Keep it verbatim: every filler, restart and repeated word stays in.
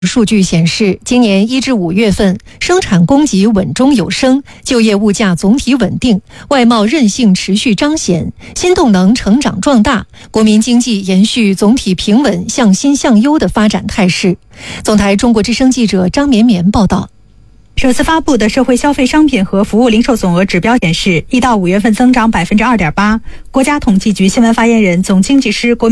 数据显示，今年一至五月份，生产供给稳中有升，就业物价总体稳定，外贸韧性持续彰显，新动能成长壮大，国民经济延续总体平稳向新向优的发展态势。总台中国之声记者张绵绵报道。 首次发布的社会消费商品和服务零售总额指标显示，一到五月份增长百分之二点八。国家统计局新闻发言人、总经济师、国